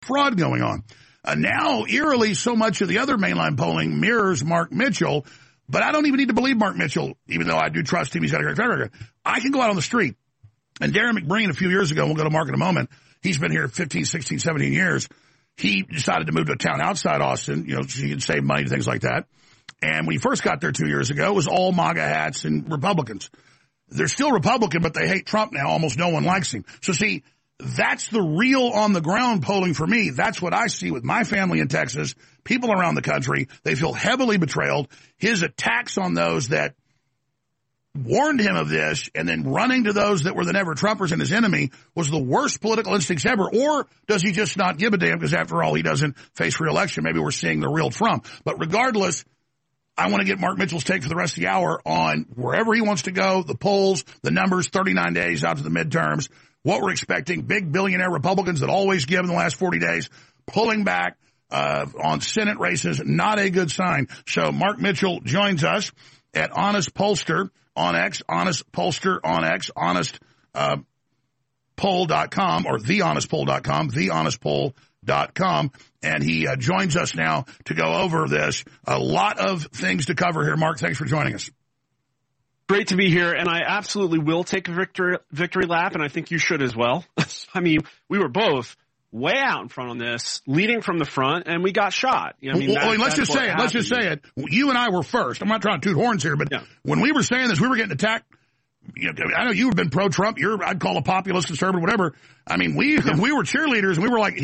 fraud going on. Now, eerily, so much of the other mainline polling mirrors Mark Mitchell, but I don't even need to believe Mark Mitchell, even though I do trust him. He's got a great track record. I can go out on the street. And Darren McBreen, a few years ago, we'll go to Mark in a moment, he's been here 15, 16, 17 years. He decided to move to a town outside Austin, so you can save money and things like that. And when he first got there 2 years ago, it was all MAGA hats and Republicans. They're still Republican, but they hate Trump now. Almost no one likes him. So, see, that's the real on-the-ground polling for me. That's what I see with my family in Texas, people around the country. They feel heavily betrayed. His attacks on those that warned him of this and then running to those that were the never-Trumpers and his enemy was the worst political instincts ever. Or does he just not give a damn because, after all, he doesn't face re-election? Maybe we're seeing the real Trump. But regardless, I want to get Mark Mitchell's take for the rest of the hour on wherever he wants to go, the polls, the numbers, 39 days out to the midterms, what we're expecting, big billionaire Republicans that always give in the last 40 days, pulling back on Senate races, not a good sign. So Mark Mitchell joins us at Honest Pollster on X, Honest Pollster on X, honestpoll.com or thehonestpoll.com, thehonestpoll.com. And he joins us now to go over this. A lot of things to cover here. Mark, thanks for joining us. Great to be here, and I absolutely will take a victory lap, and I think you should as well. I mean, we were both way out in front on this, leading from the front, and we got shot. I mean, let's just say it. You and I were first. I'm not trying to toot horns here, but when we were saying this, we were getting attacked. I know you have been pro-Trump. I'd call a populist, conservative, whatever. I mean, we were cheerleaders, and we were like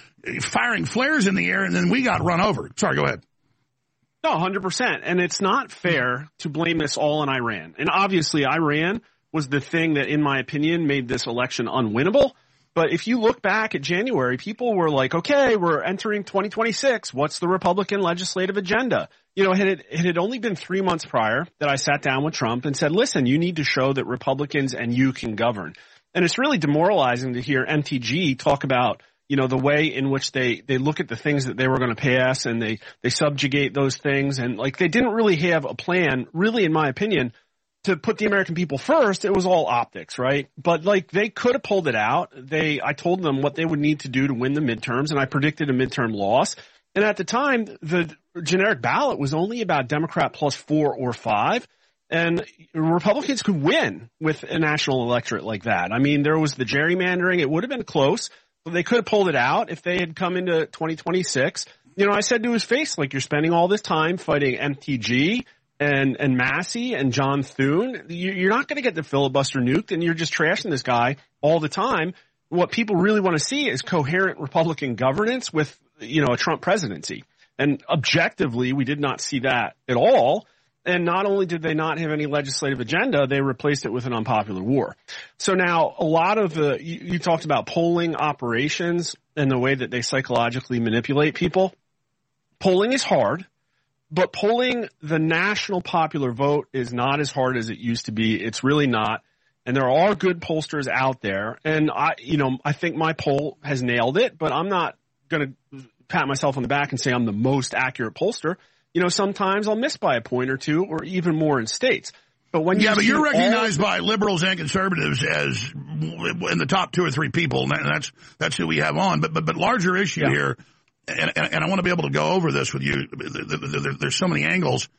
firing flares in the air, and then we got run over. Sorry, go ahead. No, 100%. And it's not fair to blame this all on Iran. And obviously, Iran was the thing that, in my opinion, made this election unwinnable. But if you look back at January, people were like, okay, we're entering 2026. What's the Republican legislative agenda? It had only been 3 months prior that I sat down with Trump and said, listen, you need to show that Republicans and you can govern. And it's really demoralizing to hear MTG talk about, the way in which they look at the things that they were going to pass and they subjugate those things. And they didn't really have a plan, really, in my opinion, to put the American people first. It was all optics, right? But they could have pulled it out. I told them what they would need to do to win the midterms, and I predicted a midterm loss. And at the time, the generic ballot was only about Democrat plus 4 or 5. And Republicans could win with a national electorate like that. I mean, there was the gerrymandering. It would have been close. But they could have pulled it out if they had come into 2026. I said to his face, you're spending all this time fighting MTG and Massey and John Thune. You're not going to get the filibuster nuked, and you're just trashing this guy all the time. What people really want to see is coherent Republican governance with, a Trump presidency. And objectively, we did not see that at all. And not only did they not have any legislative agenda, they replaced it with an unpopular war. So now a lot of you talked about polling operations and the way that they psychologically manipulate people. Polling is hard, but polling the national popular vote is not as hard as it used to be. It's really not. And there are good pollsters out there. And I think my poll has nailed it, but I'm not going to pat myself on the back and say I'm the most accurate pollster. Sometimes I'll miss by a point or two or even more in states. But when you're recognized by liberals and conservatives as in the top 2 or 3 people, and that's who we have on. But larger issue here, and I want to be able to go over this with you. There's so many angles.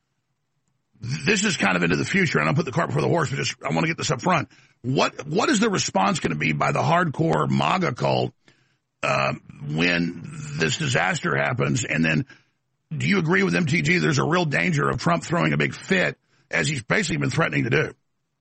This is kind of into the future, and I'll put the cart before the horse, but I want to get this up front. What is the response going to be by the hardcore MAGA cult when this disaster happens? And then, do you agree with MTG? There's a real danger of Trump throwing a big fit, as he's basically been threatening to do.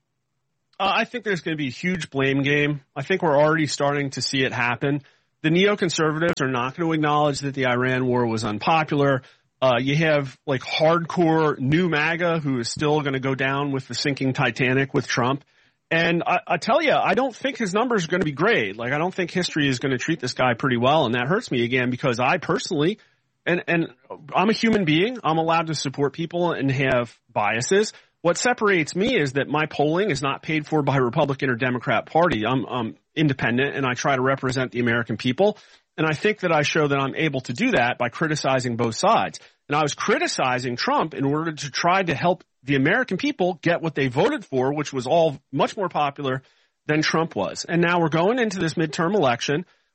I think there's going to be a huge blame game. I think we're already starting to see it happen. The neoconservatives are not going to acknowledge that the Iran war was unpopular. You have hardcore new MAGA who is still going to go down with the sinking Titanic with Trump. And I tell you, I don't think his numbers are going to be great. I don't think history is going to treat this guy pretty well. And that hurts me again because I personally, and I'm a human being. I'm allowed to support people and have biases. What separates me is that my polling is not paid for by Republican or Democrat Party. I'm independent, and I try to represent the American people. And I think that I show that I'm able to do that by criticizing both sides. And I was criticizing Trump in order to try to help the American people get what they voted for, which was all much more popular than Trump was. And now we're going into this midterm election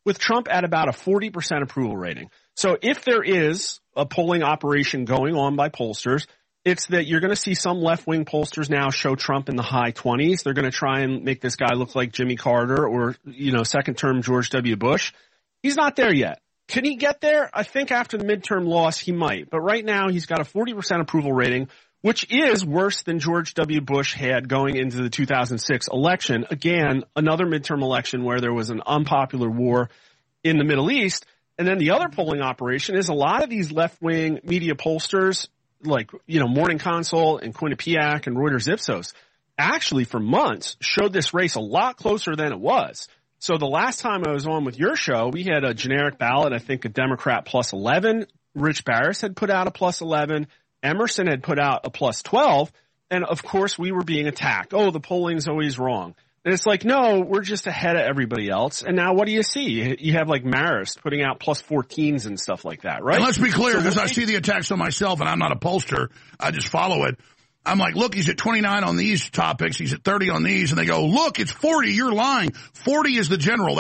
with Trump at about a 40% approval rating. So if there is a polling operation going on by pollsters, it's that you're going to see some left-wing pollsters now show Trump in the high 20s. They're going to try and make this guy look like Jimmy Carter or, second-term George W. Bush. He's not there yet. Can he get there? I think after the midterm loss, he might. But right now, he's got a 40% approval rating, which is worse than George W. Bush had going into the 2006 election. Again, another midterm election where there was an unpopular war in the Middle East. And then the other polling operation is a lot of these left-wing media pollsters, like, Morning Consult and Quinnipiac and Reuters Ipsos, actually for months showed this race a lot closer than it was. So the last time I was on with your show, we had a generic ballot, I think a Democrat plus 11. Rich Barris had put out a plus 11. Emerson had put out a plus 12. And of course, we were being attacked. Oh, the polling's always wrong. And it's like, no, we're just ahead of everybody else. And now what do you see? You have like Marist putting out plus 14s and stuff like that, right? And let's be clear, because I see the attacks on myself, and I'm not a pollster. I just follow it. I'm like, look, he's at 29 on these topics. He's at 30 on these. And they go, look, it's 40. You're lying. 40 is the general.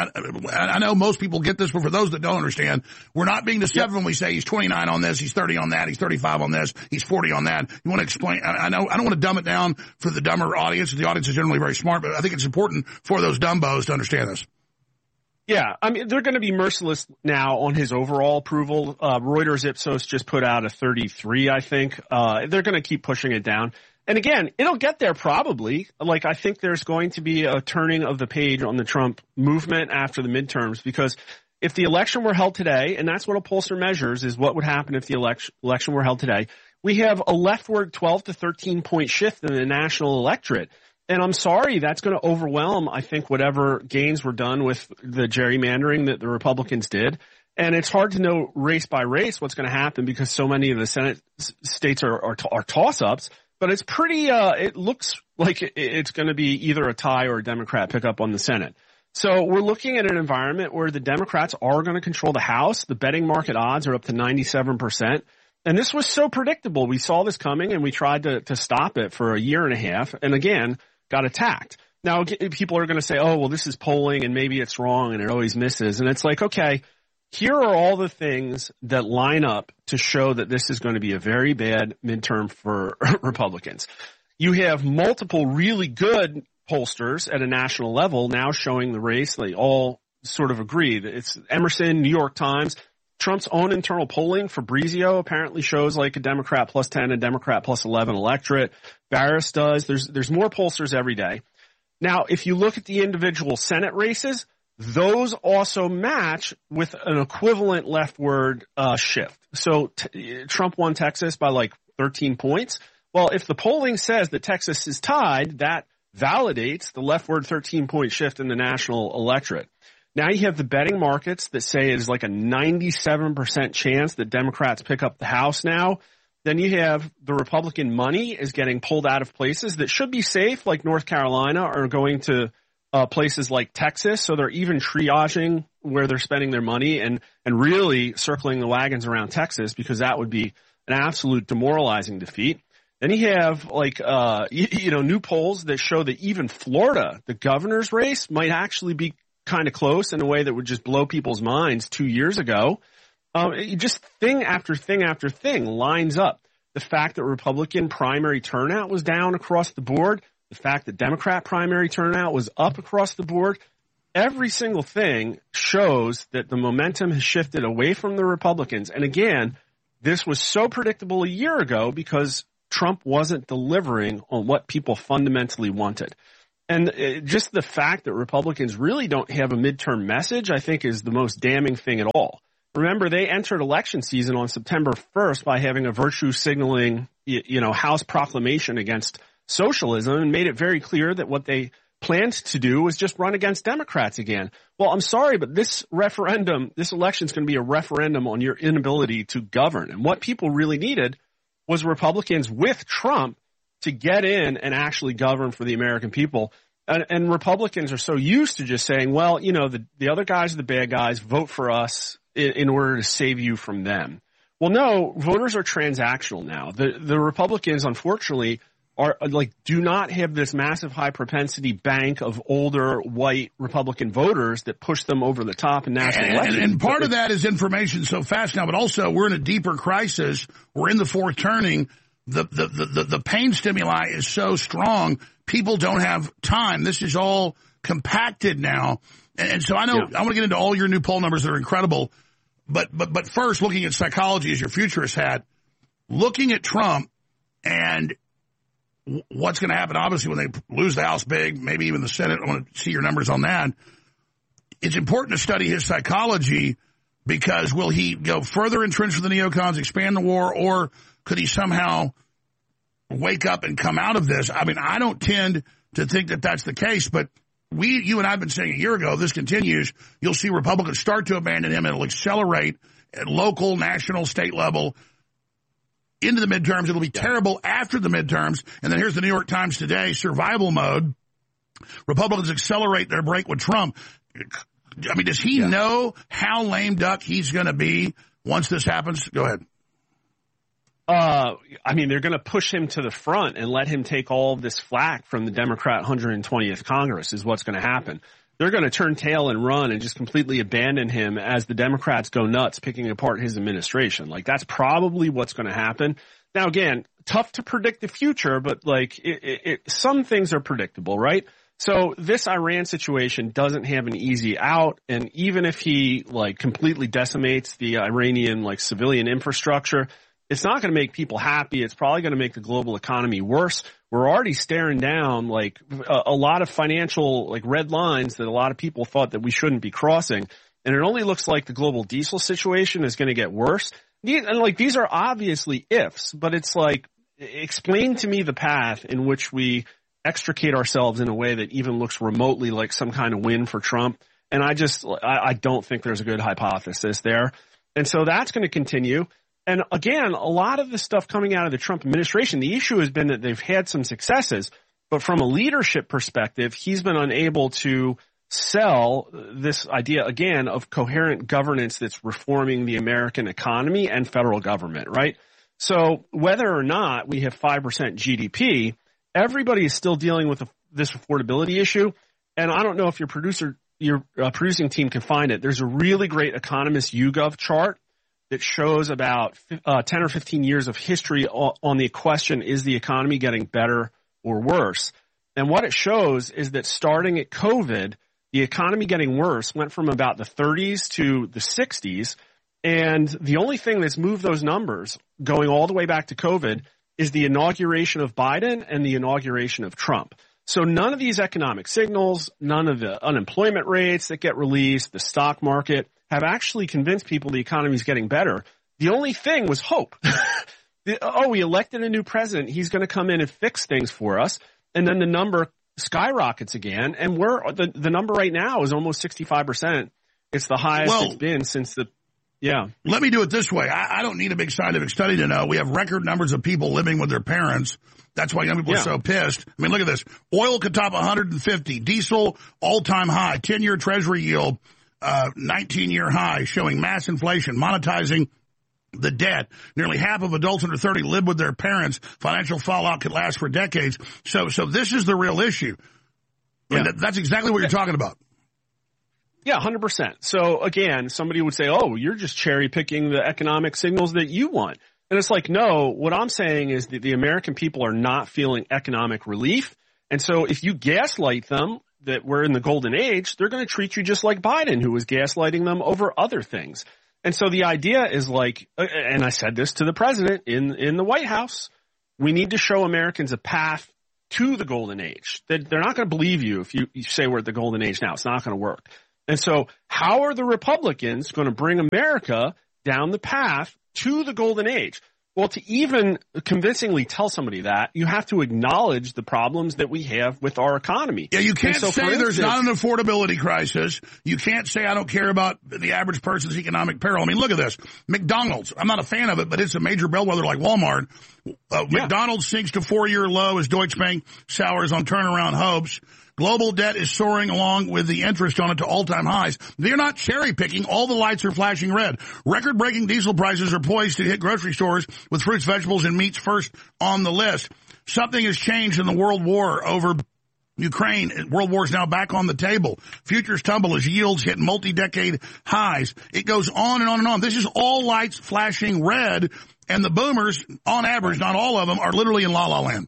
I know most people get this, but for those that don't understand, we're not being deceptive when we say he's 29 on this, he's 30 on that, he's 35 on this, he's 40 on that. You want to explain? I know I don't want to dumb it down for the dumber audience. The audience is generally very smart, but I think it's important for those dumbos to understand this. Yeah, I mean, they're going to be merciless now on his overall approval. Reuters Ipsos just put out a 33, I think. They're going to keep pushing it down. And again, it'll get there probably. Like, I think there's going to be a turning of the page on the Trump movement after the midterms, because if the election were held today, and that's what a pollster measures, is what would happen if the election were held today, we have a leftward 12 to 13 point shift in the national electorate. And I'm sorry, that's going to overwhelm, I think, whatever gains were done with the gerrymandering that the Republicans did. And it's hard to know race by race what's going to happen because so many of the Senate states are toss-ups. But it's pretty, it looks like it's going to be either a tie or a Democrat pickup on the Senate. So we're looking at an environment where the Democrats are going to control the House. The betting market odds are up to 97%. And this was so predictable. We saw this coming and we tried to stop it for a year and a half. And again, got attacked. Now, people are going to say, oh, well, this is polling and maybe it's wrong and it always misses. And it's like, okay, here are all the things that line up to show that this is going to be a very bad midterm for Republicans. You have multiple really good pollsters at a national level now showing the race. They all sort of agree. It's Emerson, New York Times. Trump's own internal polling, Fabrizio, apparently shows like a Democrat plus 10, a Democrat plus 11 electorate. Barris does. There's more pollsters every day. Now, if you look at the individual Senate races, those also match with an equivalent leftward shift. So Trump won Texas by like 13 points. Well, if the polling says that Texas is tied, that validates the leftward 13-point shift in the national electorate. Now you have the betting markets that say it is like a 97% chance that Democrats pick up the House now. Then you have the Republican money is getting pulled out of places that should be safe, like North Carolina, or going to places like Texas. So they're even triaging where they're spending their money and really circling the wagons around Texas, because that would be an absolute demoralizing defeat. Then you have like, new polls that show that even Florida, the governor's race, might actually be kind of close in a way that would just blow people's minds 2 years ago. Just thing after thing after thing lines up. The fact that Republican primary turnout was down across the board, the fact that Democrat primary turnout was up across the board, every single thing shows that the momentum has shifted away from the Republicans. And again, this was so predictable a year ago because Trump wasn't delivering on what people fundamentally wanted. And just the fact that Republicans really don't have a midterm message, I think, is the most damning thing at all. Remember, they entered election season on September 1st by having a virtue signaling, House proclamation against socialism and made it very clear that what they planned to do was just run against Democrats again. Well, I'm sorry, but this election is going to be a referendum on your inability to govern. And what people really needed was Republicans with Trump to get in and actually govern for the American people. And Republicans are so used to just saying, well, the other guys are the bad guys, vote for us in order to save you from them. Well, no, voters are transactional now. The Republicans, unfortunately, do not have this massive high propensity bank of older white Republican voters that push them over the top in national elections. And part of that is information so fast now, but also we're in a deeper crisis. We're in the fourth turning. The pain stimuli is so strong, people don't have time. This is all compacted now. And so I know I want to get into all your new poll numbers that are incredible. But first, looking at psychology as your futurist had, looking at Trump and what's going to happen, obviously, when they lose the House big, maybe even the Senate. I want to see your numbers on that. It's important to study his psychology because will he go further entrenched with the neocons, expand the war, or could he somehow wake up and come out of this? I mean, I don't tend to think that that's the case, but you and I have been saying a year ago, this continues, you'll see Republicans start to abandon him, and it'll accelerate at local, national, state level into the midterms. It'll be terrible after the midterms. And then here's the New York Times today, survival mode. Republicans accelerate their break with Trump. I mean, does he know how lame duck he's going to be once this happens? Go ahead. I mean, they're going to push him to the front and let him take all of this flack from the Democrat 120th Congress is what's going to happen. They're going to turn tail and run and just completely abandon him as the Democrats go nuts picking apart his administration. Like, that's probably what's going to happen. Now, again, tough to predict the future, but some things are predictable, right? So this Iran situation doesn't have an easy out. And even if he completely decimates the Iranian civilian infrastructure, it's not going to make people happy. It's probably going to make the global economy worse. We're already staring down a lot of financial red lines that a lot of people thought that we shouldn't be crossing. And it only looks like the global diesel situation is going to get worse. And these are obviously ifs, but it's explain to me the path in which we extricate ourselves in a way that even looks remotely like some kind of win for Trump. And I don't think there's a good hypothesis there. And so that's going to continue. And again, a lot of the stuff coming out of the Trump administration, the issue has been that they've had some successes, but from a leadership perspective, he's been unable to sell this idea, again, of coherent governance that's reforming the American economy and federal government, right? So whether or not we have 5% GDP, everybody is still dealing with this affordability issue. And I don't know if your producing team can find it. There's a really great Economist YouGov chart that shows about 10 or 15 years of history on the question, is the economy getting better or worse? And what it shows is that starting at COVID, the economy getting worse went from about the 30s to the 60s. And the only thing that's moved those numbers going all the way back to COVID is the inauguration of Biden and the inauguration of Trump. So none of these economic signals, none of the unemployment rates that get released, the stock market, have actually convinced people the economy is getting better. The only thing was hope. We elected a new president. He's going to come in and fix things for us. And then the number skyrockets again. And the number right now is almost 65%. It's the highest it's been since Let me do it this way. I don't need a big scientific study to know. We have record numbers of people living with their parents. That's why young people are so pissed. I mean, look at this. Oil could top 150. Diesel, all-time high. 10-year Treasury yield, 19-year high, showing mass inflation, monetizing the debt. Nearly half of adults under 30 live with their parents. Financial fallout could last for decades. So this is the real issue. Yeah. And that's exactly what you're talking about. Yeah, 100%. So again, somebody would say, you're just cherry picking the economic signals that you want. And it's no, what I'm saying is that the American people are not feeling economic relief. And so if you gaslight them that we're in the golden age, they're going to treat you just like Biden, who was gaslighting them over other things. And so the idea is and I said this to the president in the White House, we need to show Americans a path to the golden age. They're not going to believe you if you say we're at the golden age now. It's not going to work. And so how are the Republicans going to bring America down the path to the golden age? Well, to even convincingly tell somebody that, you have to acknowledge the problems that we have with our economy. Yeah, you can't say there's not an affordability crisis. You can't say I don't care about the average person's economic peril. I mean, look at this. McDonald's, I'm not a fan of it, but it's a major bellwether like Walmart. McDonald's sinks to 4-year low as Deutsche Bank sours on turnaround hopes. Global debt is soaring along with the interest on it to all-time highs. They're not cherry-picking. All the lights are flashing red. Record-breaking diesel prices are poised to hit grocery stores with fruits, vegetables, and meats first on the list. Something has changed in the world war over Ukraine. World War is now back on the table. Futures tumble as yields hit multi-decade highs. It goes on and on and on. This is all lights flashing red, and the boomers, on average, not all of them, are literally in la-la land.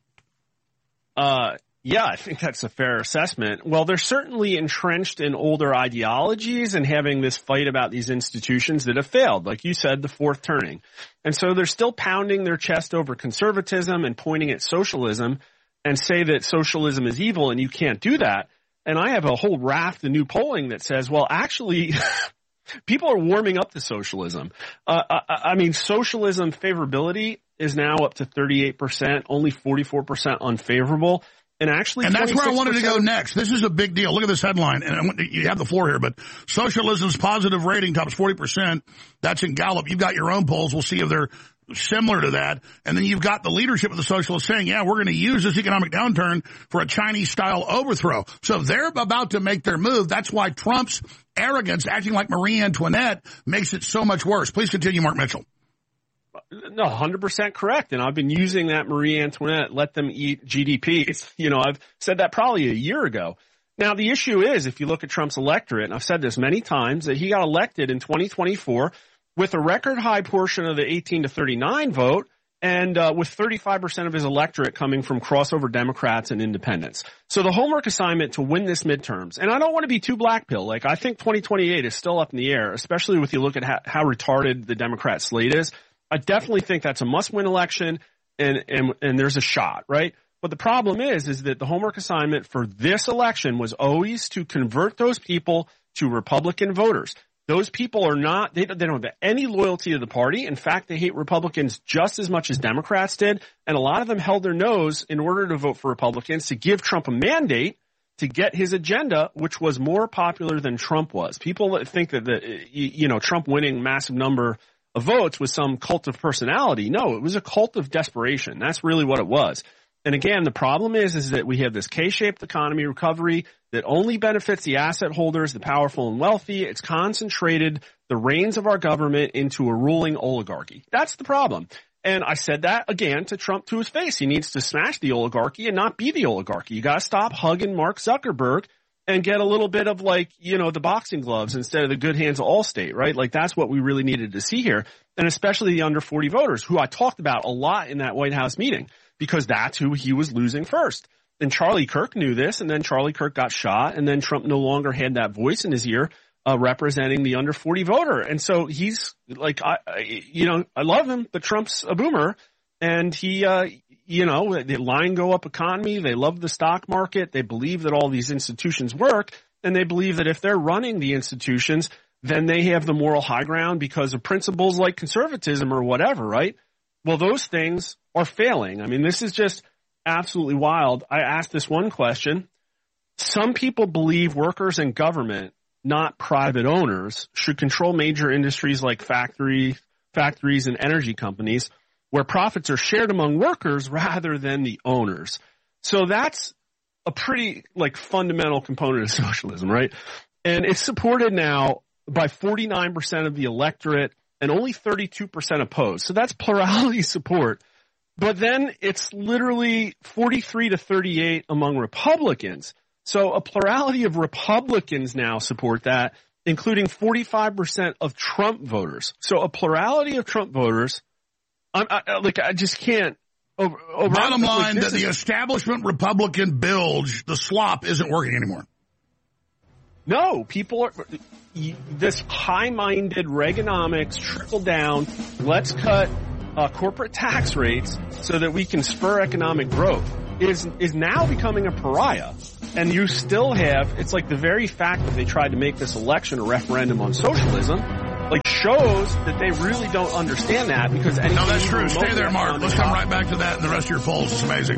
Yeah, I think that's a fair assessment. Well, they're certainly entrenched in older ideologies and having this fight about these institutions that have failed. Like you said, the fourth turning. And so they're still pounding their chest over conservatism and pointing at socialism and say that socialism is evil and you can't do that. And I have a whole raft of new polling that says, well, actually, people are warming up to socialism. I mean, socialism favorability is now up to 38%, only 44% unfavorable. And actually, and that's where I wanted to go next. This is a big deal. Look at this headline. And you have the floor here, but socialism's positive rating tops 40%. That's in Gallup. You've got your own polls. We'll see if they're similar to that. And then you've got the leadership of the socialists saying, yeah, we're going to use this economic downturn for a Chinese-style overthrow. So they're about to make their move. That's why Trump's arrogance, acting like Marie Antoinette, makes it so much worse. Please continue, Mark Mitchell. No, 100% correct. And I've been using that Marie Antoinette, let them eat GDP. You know, I've said that probably a year ago. Now, the issue is, if you look at Trump's electorate, and I've said this many times, that he got elected in 2024 with a record high portion of the 18 to 39 vote and with 35% of his electorate coming from crossover Democrats and independents. So the homework assignment to win this midterms, and I don't want to be too black pill, like I think 2028 is still up in the air, especially if you look at how retarded the Democrat slate is. I definitely think that's a must-win election, and there's a shot, right? But the problem is that the homework assignment for this election was always to convert those people to Republican voters. Those people are not, they don't have any loyalty to the party. In fact, they hate Republicans just as much as Democrats did, and a lot of them held their nose in order to vote for Republicans to give Trump a mandate to get his agenda, which was more popular than Trump was. People think that, Trump winning massive number of votes was some cult of personality. No, it was a cult of desperation. That's really what it was. And again, the problem is that we have this K-shaped economy recovery that only benefits the asset holders, the powerful and wealthy. It's concentrated the reins of our government into a ruling oligarchy. That's the problem. And I said that again to Trump to his face. He needs to smash the oligarchy and not be the oligarchy. You got to stop hugging Mark Zuckerberg and get a little bit of the boxing gloves instead of the good hands of Allstate, right? Like that's what we really needed to see here. And especially the under 40 voters who I talked about a lot in that White House meeting because that's who he was losing first. And Charlie Kirk knew this, and then Charlie Kirk got shot, and then Trump no longer had that voice in his ear representing the under 40 voter. And so he's like, I love him, but Trump's a boomer, and he, the line go up economy. They love the stock market. They believe that all these institutions work, and they believe that if they're running the institutions, then they have the moral high ground because of principles like conservatism or whatever, right? Well, those things are failing. I mean, this is just absolutely wild. I asked this one question. Some people believe workers and government, not private owners, should control major industries like factories and energy companies where profits are shared among workers rather than the owners. So that's a pretty fundamental component of socialism, right? And it's supported now by 49% of the electorate and only 32% opposed. So that's plurality support. But then it's literally 43 to 38 among Republicans. So a plurality of Republicans now support that, including 45% of Trump voters. So a plurality of Trump voters, I just can't. Bottom line, that the establishment Republican bilge, the slop, isn't working anymore. No, people are, this high-minded Reaganomics, trickle down, let's cut corporate tax rates so that we can spur economic growth is now becoming a pariah. And you still have, it's like the very fact that they tried to make this election a referendum on socialism, shows that they really don't understand that because anything. No, that's true. Stay there, Mark. Let's come right back to that and the rest of your polls. It's amazing.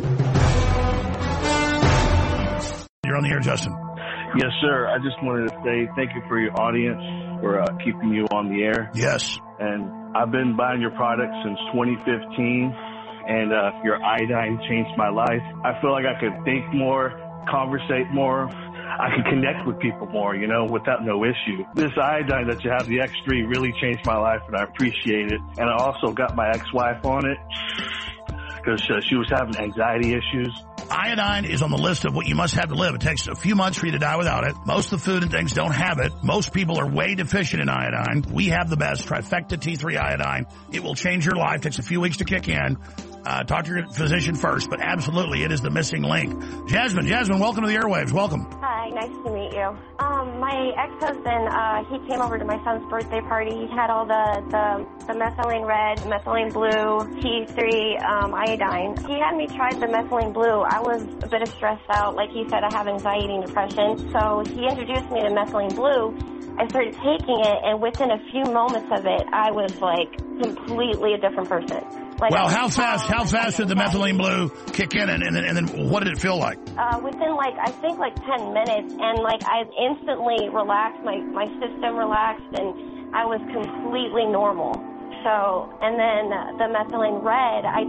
You're on the air, Justin. Yes, sir. I just wanted to say thank you for your audience, for keeping you on the air. Yes. And I've been buying your products since 2015, and your iodine changed my life. I feel like I could think more, conversate more. I can connect with people more, without no issue. This iodine that you have, the X3, really changed my life, and I appreciate it. And I also got my ex-wife on it. because she was having anxiety issues. Iodine is on the list of what you must have to live. It takes a few months for you to die without it. Most of the food and things don't have it. Most people are way deficient in iodine. We have the best Trifecta T3 iodine. It will change your life. Takes a few weeks to kick in. Talk to your physician first, but absolutely it is the missing link. Jasmine, welcome to the airwaves. Welcome. Hi, nice to meet you. My ex-husband, he came over to my son's birthday party. He had all the methylene red, methylene blue, T3 iodine. He had me try the methylene blue. I was a bit stressed out. Like he said, I have anxiety and depression. So he introduced me to methylene blue. I started taking it, and within a few moments of it, I was like completely a different person. Like, well, how fast did the methylene blue kick in, and then what did it feel like? Within I think 10 minutes, and I instantly relaxed, my system relaxed, and I was completely normal. So, and then the methylene red, I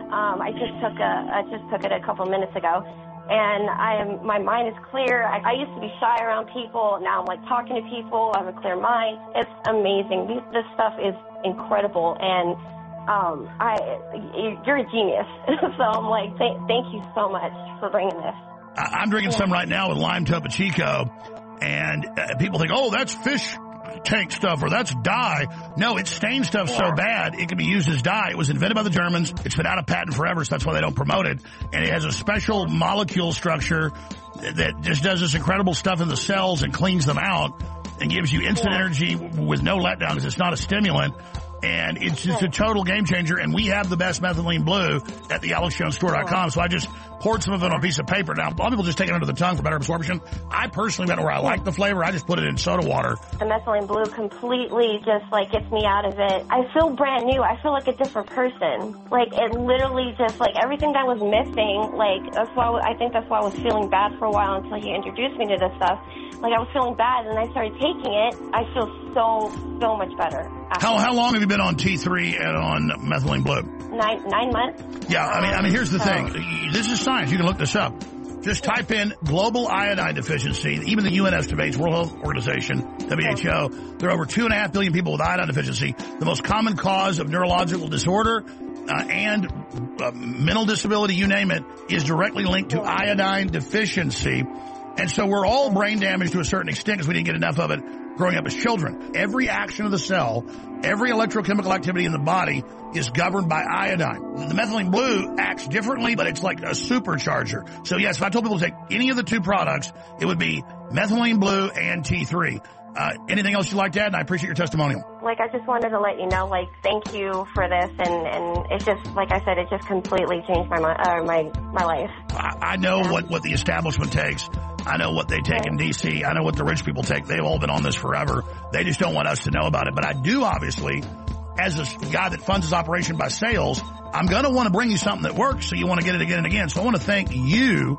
just took it a couple minutes ago. And my mind is clear. I used to be shy around people. Now I'm talking to people. I have a clear mind. It's amazing. This stuff is incredible. And you're a genius. So I'm thank you so much for bringing this. I'm drinking some right now with lime Topo Chico, and people think, oh, that's fish tank stuff or that's dye. No, it's stain stuff so bad it can be used as dye. It was invented by the Germans. It's been out of patent forever, so that's why they don't promote it. And it has a special molecule structure that just does this incredible stuff in the cells and cleans them out and gives you instant energy with no letdown because it's not a stimulant. And it's just a total game changer. And we have the best methylene blue at the AlexJonesStore.com. So I just poured some of it on a piece of paper. Now, a lot of people just take it under the tongue for better absorption. I personally went where I like the flavor. I just put it in soda water. The methylene blue completely just gets me out of it. I feel brand new. I feel like a different person. It literally just everything that was missing. That's why I think that's why I was feeling bad for a while until you introduced me to this stuff. I was feeling bad, and I started taking it. I feel so much better. How long have you been on T3 and on methylene blue? 9 months. Yeah, I mean, here's the thing. This is science. You can look this up. Just type in global iodine deficiency. Even the UN estimates, World Health Organization, WHO, there are over 2.5 billion people with iodine deficiency. The most common cause of neurological disorder and mental disability, you name it, is directly linked to iodine deficiency. And so we're all brain damaged to a certain extent because we didn't get enough of it growing up as children. Every action of the cell, every electrochemical activity in the body is governed by iodine. The methylene blue acts differently, but it's like a supercharger. So yes, if I told people to take any of the two products, it would be methylene blue and T3. Anything else you'd like to add? And I appreciate your testimonial. I just wanted to let you know, thank you for this. And it's just, like I said, it just completely changed my life. I know what the establishment takes. I know what they take in D.C. I know what the rich people take. They've all been on this forever. They just don't want us to know about it. But I do, obviously, as a guy that funds his operation by sales, I'm going to want to bring you something that works, so you want to get it again and again. So I want to thank you,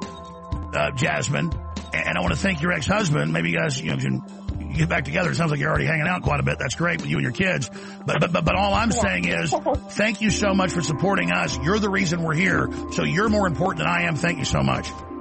Jasmine, and I want to thank your ex-husband. Maybe you guys can get back together. It sounds like you're already hanging out quite a bit. That's great with you and your kids. But all I'm saying is thank you so much for supporting us. You're the reason we're here. So you're more important than I am. Thank you so much.